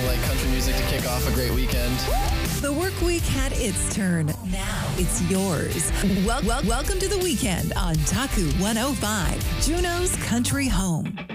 like country music to kick off a great weekend. The work week had its turn. Now it's yours. Welcome to the weekend on Taku 105, Juneau's country home.